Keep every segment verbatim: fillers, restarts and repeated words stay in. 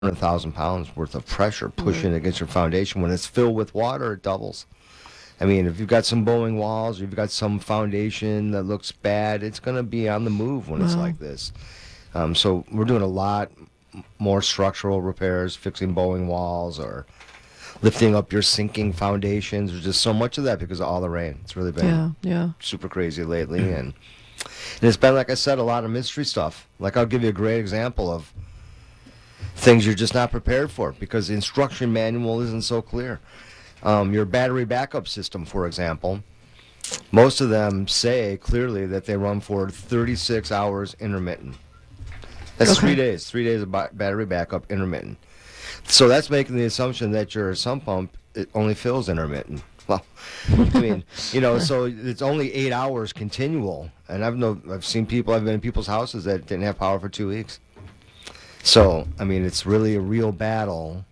a thousand pounds worth of pressure pushing against your foundation. When it's filled with water, it doubles. I mean, if you've got some bowing walls, or you've got some foundation that looks bad, it's going to be on the move when it's Wow. like this. Um, so we're doing a lot more structural repairs, fixing bowing walls, or lifting up your sinking foundations. There's just so much of that because of all the rain. It's really been Yeah, yeah. super crazy lately, and and it's been, like I said, a lot of mystery stuff. Like, I'll give you a great example of things you're just not prepared for because the instruction manual isn't so clear. Um, your battery backup system, for example, most of them say clearly that they run for thirty-six hours intermittent. That's Okay. three days, three days of ba- battery backup intermittent. So that's making the assumption that your sump pump it only fills intermittent. Well, I mean, you know, so it's only eight hours continual. And I've know I've seen people, I've been in people's houses that didn't have power for two weeks. So, I mean, it's really a real battle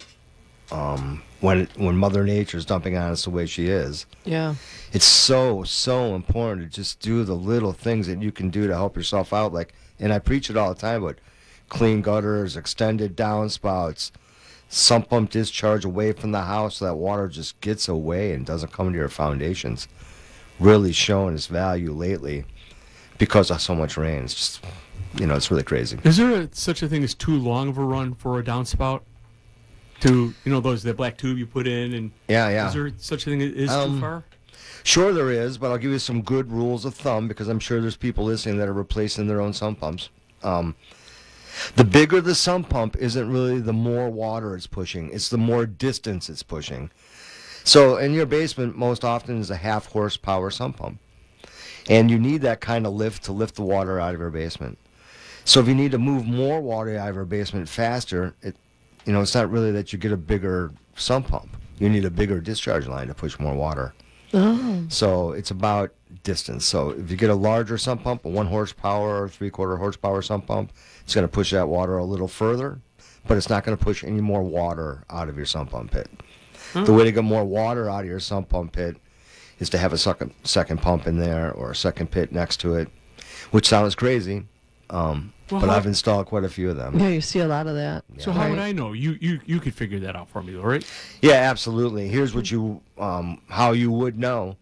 um, when when Mother Nature's dumping on us the way she is. Yeah. It's so, so important to just do the little things that you can do to help yourself out. Like, and I preach it all the time, but clean gutters, extended downspouts, sump pump discharge away from the house so that water just gets away and doesn't come to your foundations. Really showing its value lately because of so much rain. It's just, you know, it's really crazy. Is there a, such a thing as too long of a run for a downspout? To, you know, those the black tube you put in, and Yeah, yeah. is there such a thing as is Um, too far? Sure there is, but I'll give you some good rules of thumb because I'm sure there's people listening that are replacing their own sump pumps. Um, the bigger the sump pump isn't really the more water it's pushing. It's the more distance it's pushing. So in your basement, most often is a half horsepower sump pump. And you need that kind of lift to lift the water out of your basement. So if you need to move more water out of your basement faster, it, you know, it's not really that you get a bigger sump pump. You need a bigger discharge line to push more water. Oh. So it's about distance. So if you get a larger sump pump, a one horsepower or three quarter horsepower sump pump, it's going to push that water a little further, but it's not going to push any more water out of your sump pump pit. The way to get more water out of your sump pump pit is to have a second second pump in there or a second pit next to it, which sounds crazy, um, Well, but how- I've installed quite a few of them. Yeah, you see a lot of that. So how would Right. I know? You you you could figure that out for me, though, right? Yeah, absolutely. Here's what you, um, how you would know.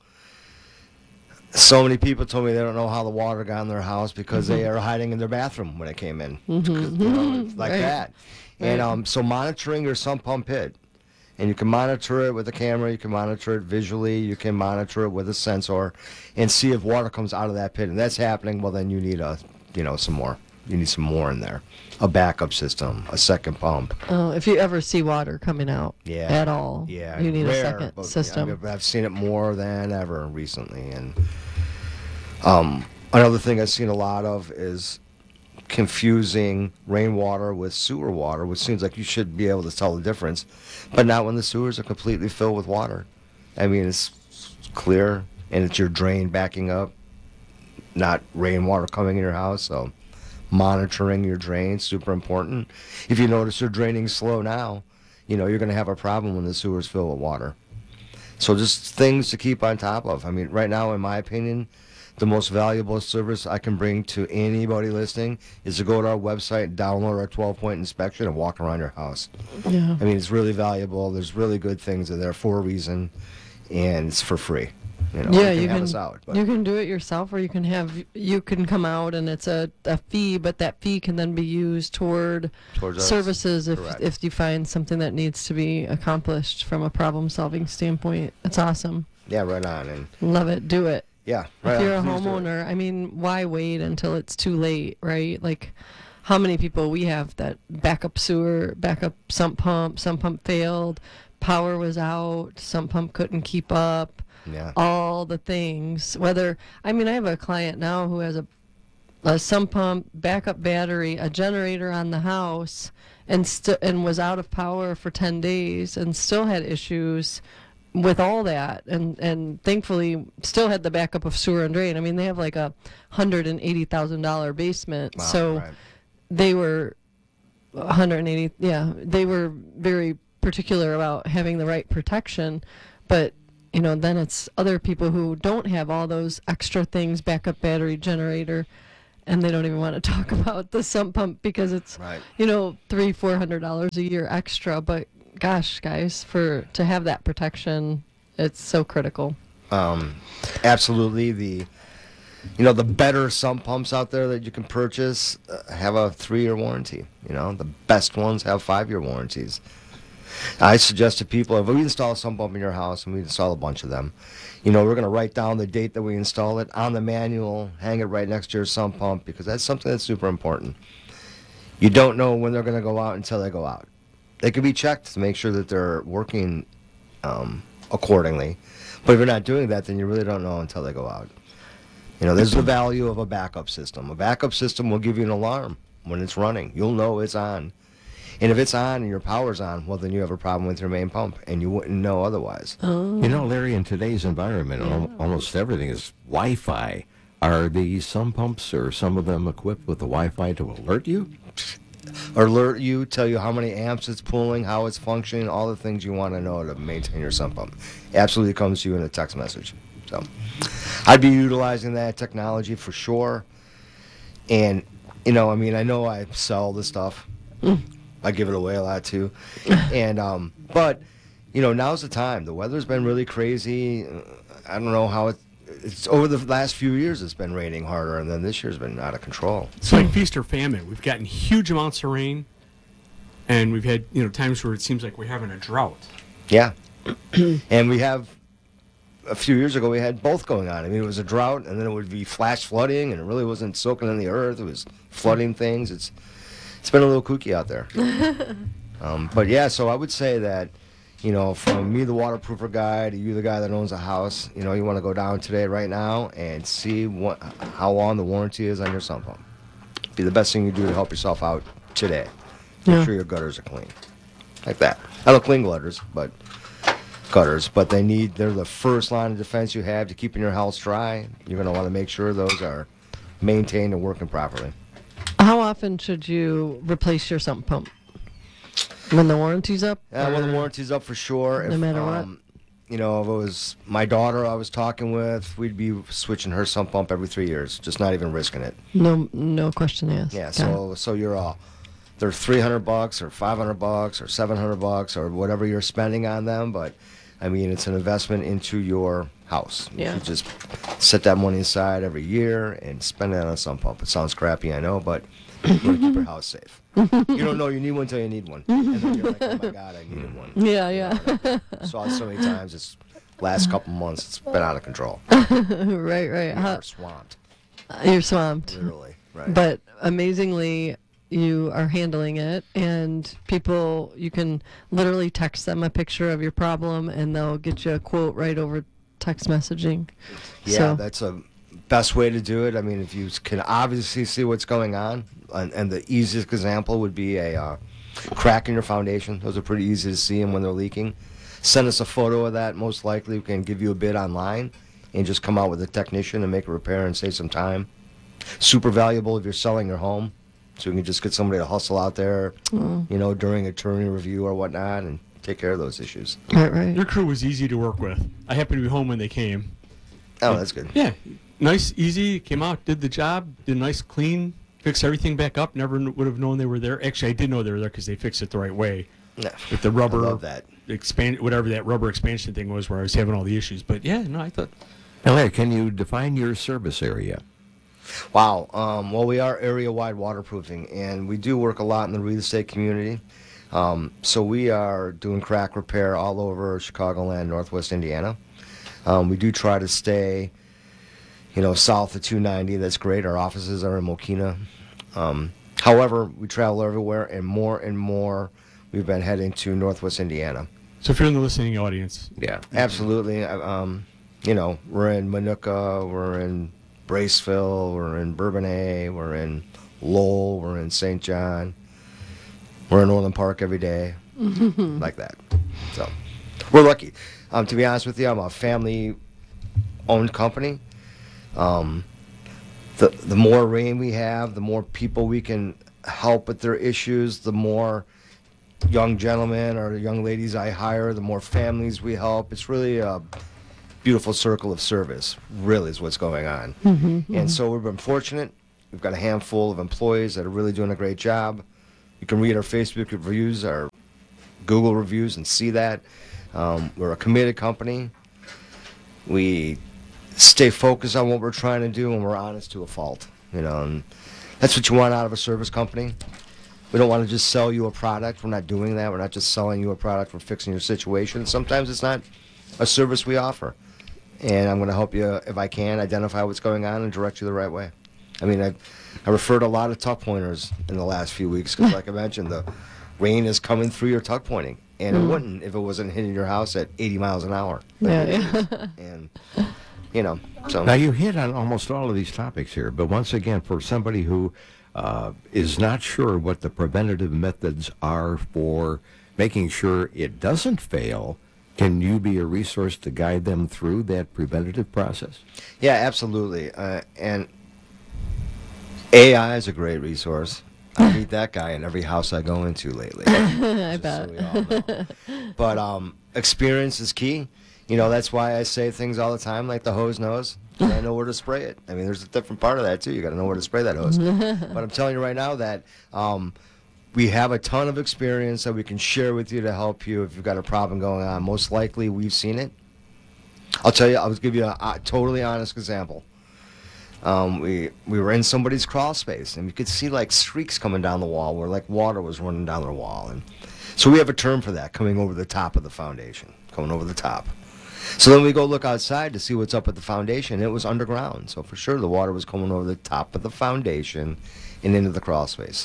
So many people told me they don't know how the water got in their house because they are hiding in their bathroom when it came in, 'Cause, you know, like Right. that. And Right. um, so monitoring your sump pump pit, and you can monitor it with a camera, you can monitor it visually, you can monitor it with a sensor, and see if water comes out of that pit. And that's happening. Well, then you need a, you know, some more. You need some more in there, a backup system, a second pump. Oh, if you ever see water coming out Yeah. at all, Yeah, you need rare, a second but system. I've, I've seen it more than ever recently, and um, another thing I've seen a lot of is confusing rainwater with sewer water, which seems like you should be able to tell the difference, but not when the sewers are completely filled with water. I mean, it's clear, and it's your drain backing up, not rainwater coming in your house. So monitoring your drain super important. If you notice you're draining slow now, you know you're going to have a problem when the sewers fill with water. So just things to keep on top of. I mean, right now, in my opinion, the most valuable service I can bring to anybody listening is to go to our website, download our twelve-point inspection, and walk around your house. Yeah. I mean, it's really valuable. There's really good things in there for a reason, and it's for free. You know, Yeah, you can you have can us out. But you can do it yourself, or you can have you can come out and it's a, a fee, but that fee can then be used toward towards us. services if Correct. if you find something that needs to be accomplished from a problem solving standpoint. It's awesome. Yeah, right on. And Love it. Do it. yeah, right If on. you're a Please do it. homeowner, I mean, why wait until it's too late, right? Like, how many people we have that backup sewer, backup sump pump, sump pump failed, power was out, sump pump couldn't keep up, Yeah. all the things. Whether, I mean, I have a client now who has a, a sump pump, backup battery, a generator on the house, and st- and was out of power for ten days and still had issues with all that, and and thankfully still had the backup of sewer and drain. I mean, they have like a hundred and eighty thousand dollar basement, Wow, so right. they were one hundred eighty. Yeah, they were very particular about having the right protection, but you know, then it's other people who don't have all those extra things, backup battery, generator, and they don't even want to talk about the sump pump because it's, Right. you know, three, four hundred dollars a year extra. But gosh, guys, for to have that protection, it's so critical. Um, absolutely. The, you know, the better sump pumps out there that you can purchase uh, have a three-year warranty. You know, the best ones have five-year warranties. I suggest to people, if we install a sump pump in your house, and we install a bunch of them, you know, we're going to write down the date that we install it on the manual, hang it right next to your sump pump, because that's something that's super important. You don't know when they're going to go out until they go out. They can be checked to make sure that they're working um, accordingly. But if you're not doing that, then you really don't know until they go out. You know, there's the value of a backup system. A backup system will give you an alarm when it's running. You'll know it's on. And if it's on and your power's on, well, then you have a problem with your main pump, and you wouldn't know otherwise. Oh. You know, Larry, in today's environment, al- almost everything is Wi-Fi. Are these some pumps or some of them equipped with the Wi-Fi to alert you? Alert you, tell you how many amps it's pulling, how it's functioning, all the things you want to know to maintain your sump pump. Absolutely comes to you in a text message. So I'd be utilizing that technology for sure. And, you know, I mean, I know I sell the stuff. I give it away a lot too. And, um, but, you know, now's the time. The weather's been really crazy. I don't know how it, it's over the last few years it's been raining harder, and then this year's been out of control. It's like feast or famine. We've gotten huge amounts of rain, and we've had you know times where it seems like we're having a drought. Yeah. And we have, a few years ago, we had both going on. I mean, it was a drought, and then it would be flash flooding, and it really wasn't soaking in the earth. It was flooding things. It's It's been a little kooky out there. um, but, yeah, so I would say that, you know, from me, the waterproofer guy, to you, the guy that owns a house, you know, you want to go down today, right now, and see what how long the warranty is on your sump pump. Be the best thing you do to help yourself out today. Make Yeah. sure your gutters are clean. Like that. I don't clean gutters, but gutters, but they need, they're the first line of defense you have to keeping your house dry. You're going to want to make sure those are maintained and working properly. How often should you replace your sump pump? When the warranty's up? Yeah, well, the or- warranty's up for sure. No If, matter what? um, You know, if it was my daughter I was talking with, we'd be switching her sump pump every three years, just not even risking it. No, no question asked. Yeah, Got so so you're all, they're three hundred bucks or five hundred bucks or seven hundred bucks or whatever you're spending on them, but I mean, it's an investment into your house. Yeah. You just set that money aside every year and spend it on a sump pump. It sounds crappy, I know, but you're going to keep your house safe. You don't know you need one until you need one. And then you're like, oh my God, I needed one. it. Yeah, yeah. Saw it so many times, it's last couple months, it's been out of control. right, right. We How- are swamped, you're swamped. literally. Right. But amazingly, you are handling it, and people, you can literally text them a picture of your problem, and they'll get you a quote right over text messaging. Yeah, So- that's a best way to do it. I mean, if you can obviously see what's going on, and, and the easiest example would be a uh, crack in your foundation. Those are pretty easy to see, and when they're leaking, send us a photo of that. Most likely, we can give you a bid online, and just come out with a technician and make a repair and save some time. Super valuable if you're selling your home, so you can just get somebody to hustle out there, Mm. you know, during attorney review or whatnot, and take care of those issues. Right, right. Your crew was easy to work with. I happened to be home when they came. Oh, that's good. Yeah, nice, easy. Came out, did the job, did a nice clean, fixed everything back up. Never kn- would have known they were there. Actually, I did know they were there because they fixed it the right way Yeah. with the rubber. I love that. Expand whatever that rubber expansion thing was, where I was having all the issues. But yeah, no, I thought Now, Larry, can you define your service area? Wow. Um, well, we are area-wide waterproofing, and we do work a lot in the real estate community. Um, so we are doing crack repair all over Chicagoland, Northwest Indiana. Um, we do try to stay, you know, south of two ninety. That's great. Our offices are in Mokina. Um, however, we travel everywhere, and more and more we've been heading to Northwest Indiana. so. If you're in the listening audience, Yeah. Absolutely. Uh, Um, you know, we're in Manuka, we're in Braceville, we're in Bourbonnais, we're in Lowell, we're in Saint John, we're in Orland Park every day, like that. So we're lucky. Um, to be honest with you, I'm a family-owned company. Um, the the more rain we have, the more people we can help with their issues, the more young gentlemen or young ladies I hire, the more families we help. It's really a beautiful circle of service, really, is what's going on. And so we've been fortunate. We've got a handful of employees that are really doing a great job. You can read our Facebook reviews, our Google reviews, and see that. Um, we're a committed company. We stay focused on what we're trying to do, and we're honest to a fault. You know, and that's what you want out of a service company. We don't want to just sell you a product. We're not doing that. We're not just selling you a product. We're fixing your situation. Sometimes it's not a service we offer. And I'm going to help you, if I can, identify what's going on and direct you the right way. I mean, I, I referred a lot of tuck pointers in the last few weeks because, like I mentioned, the rain is coming through your tuck pointing. And it wouldn't if it wasn't hitting your house at eighty miles an hour. Yeah, yeah. And, you know, so. Now, you hit on almost all of these topics here, but once again, for somebody who uh, is not sure what the preventative methods are for making sure it doesn't fail, can you be a resource to guide them through that preventative process? Yeah, absolutely. Uh, and A I is a great resource. I meet that guy in every house I go into lately. I Just bet. so we all know. But um, experience is key. You know, that's why I say things all the time, like the hose knows. I know where to spray it. I mean, there's a different part of that too. You got to know where to spray that hose. But I'm telling you right now that um, we have a ton of experience that we can share with you to help you if you've got a problem going on. Most likely, we've seen it. I'll tell you. I'll give you a, a totally honest example. Um, we we were in somebody's crawl space, and we could see like streaks coming down the wall where like water was running down their wall. And so we have a term for that, coming over the top of the foundation, coming over the top. So then we go look outside to see what's up at the foundation. It was underground, so for sure the water was coming over the top of the foundation and into the crawl space.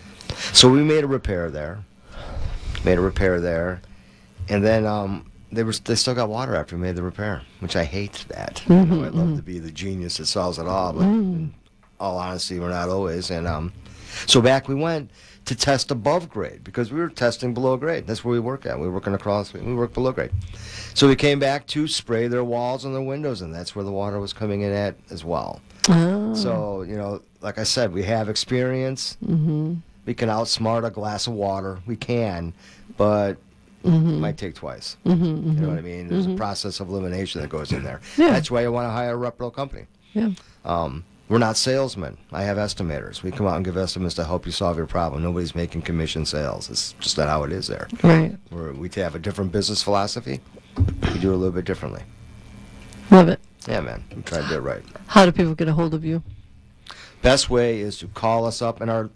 So we made a repair there, made a repair there, and then um, they were they still got water after we made the repair, which I hate that. You know, I'd love to be the genius that solves it all, but in all honesty, we're not always. And um, so back we went to test above grade because we were testing below grade. That's where we work at. We work in a crawl space. We work below grade. So we came back to spray their walls and their windows, and that's where the water was coming in at as well. Oh. So, you know, like I said, we have experience. Mm-hmm. We can outsmart a glass of water. We can, but it might take twice. Mm-hmm, You know what I mean? There's a process of elimination that goes in there. Yeah. That's why you want to hire a reputable company. Yeah. Um, we're not salesmen. I have estimators. We come out and give estimates to help you solve your problem. Nobody's making commission sales. It's just not how it is there. Right. We're, we have a different business philosophy. We do it a little bit differently. Love it. Yeah, man. We try to do it right. How do people get a hold of you? Best way is to call us up, and our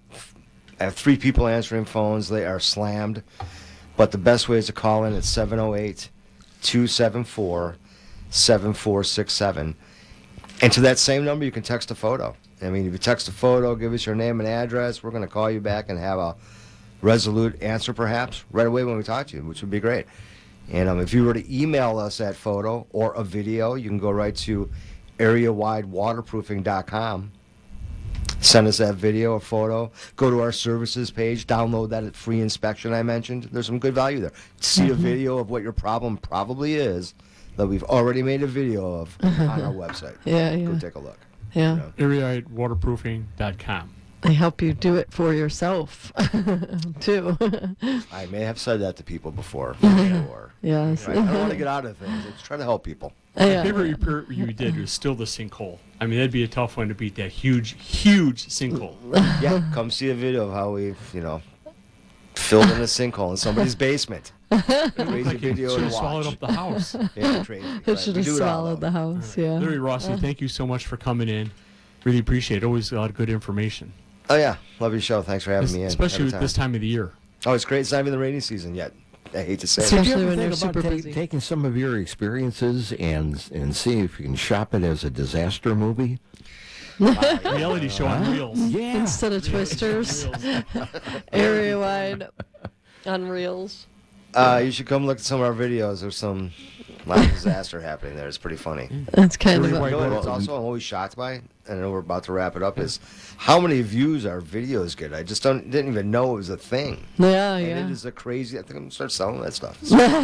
I have three people answering phones. They are slammed, but the best way is to call in at seven oh eight, two seven four, seven four six seven. And to that same number, you can text a photo. I mean, if you text a photo, give us your name and address, we're going to call you back and have a resolute answer, perhaps, right away when we talk to you, which would be great. And um, if you were to email us that photo or a video, you can go right to area wide waterproofing dot com. Send us that video or photo. Go to our services page. Download that free inspection I mentioned. There's some good value there. See a video of what your problem probably is that we've already made a video of on our website. Yeah, Go yeah. take a look. Yeah. You know. area waterproofing dot com. I help you do it for yourself, too. I may have said that to people before. Or, Yes. right? I don't want to get out of things. I just try to help people. My Yeah. favorite repair you did was still the sinkhole. I mean, that'd be a tough one to beat, that huge, huge sinkhole. Yeah, come see a video of how we, you know, filled in a sinkhole in somebody's basement. Crazy Like video should to have swallowed watch. up the house. Yeah, crazy. It right. should We have do it all, swallowed though. the house, yeah. Larry Rossi, thank you so much for coming in. Really appreciate it. Always a lot of good information. Oh yeah, love your show. Thanks for having me in. Especially every with time. this time of the year. Oh, it's great. It's not even the rainy season yet. I hate to say Especially it. Did you ever when think you're about super ta- busy. taking some of your experiences and and see if you can shop it as a disaster movie? Reality show on Reels. Yeah. Instead of Twisters, area wide on Reels. Uh, you should come look at some of our videos. There's some lot of disaster happening there. It's pretty funny. That's kind of Area a, wide You know what? It's Well, also I'm always shocked by, and I know we're about to wrap it up. Is how many views our videos get? I just don't didn't even know it was a thing. yeah, And yeah. it is a crazy. I think I'm gonna start selling that stuff.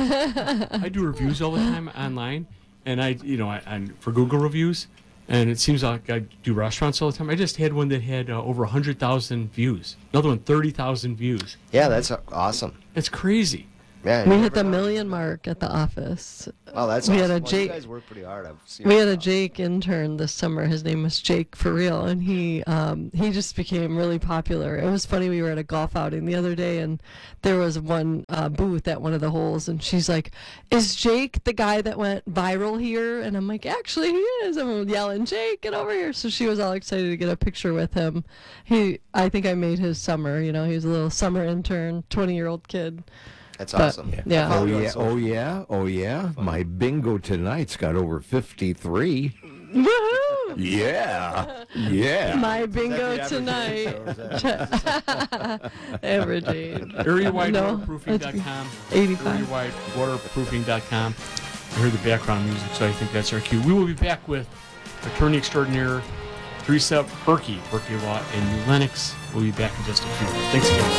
I do reviews all the time online, and I, you know, I, and for Google reviews, and it seems like I do restaurants all the time. I just had one that had uh, over one hundred thousand views. Another one, thirty thousand views. Yeah, that's uh, awesome. It's crazy. Yeah, you We never hit the know. million mark at the office. Oh, that's we awesome. had a Well, Jake- You guys work pretty hard. I've seen We it. had a Jake intern this summer. His name was Jake for real, and he um, he just became really popular. It was funny. We were at a golf outing the other day, and there was one uh, booth at one of the holes, and she's like, "Is Jake the guy that went viral here?" And I'm like, "Actually, he is." I'm yelling, "Jake, get over here!" So she was all excited to get a picture with him. He, I think I made his summer. You know, he was a little summer intern, twenty year old kid. That's But, awesome. yeah. I Oh found you on yeah, social oh yeah, oh yeah. My bingo tonight's got over fifty-three. Woohoo! Yeah, yeah. My Is that bingo the average tonight. age, or is that- Average age. area wide No, waterproofing dot com. eighty-five. area wide waterproofing dot com. I heard the background music, so I think that's our cue. We will be back with attorney extraordinaire Teresa Berkey, Berkey Law in New Lenox. We'll be back in just a few. Thanks again.